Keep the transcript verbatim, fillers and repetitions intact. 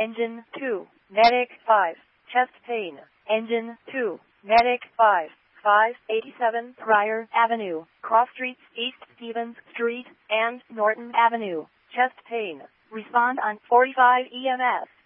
Engine two, Medic five, chest pain. Engine two, Medic five, five eighty-seven Pryor Avenue, Cross Streets, East Stevens Street, and Norton Avenue, chest pain. Respond on forty-five E M S.